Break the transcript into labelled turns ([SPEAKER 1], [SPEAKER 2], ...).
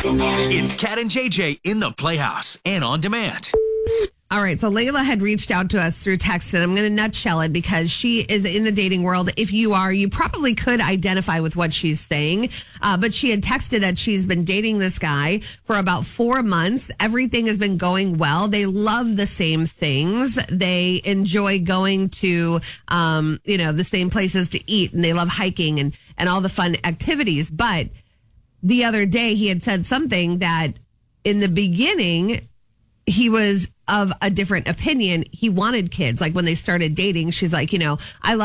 [SPEAKER 1] It's Cat and JJ in the Playhouse and on demand.
[SPEAKER 2] All right, so Layla had reached out to us through text, and I'm going to nutshell it because she is in the dating world. If you are, you probably could identify with what she's saying. But she had texted that she's been dating this guy for about 4 months. Everything has been going well. They love the same things. They enjoy going to, the same places to eat, and they love hiking and all the fun activities. But the other day, he had said something that in the beginning, he was of a different opinion. He wanted kids. Like when they started dating, she's like, I love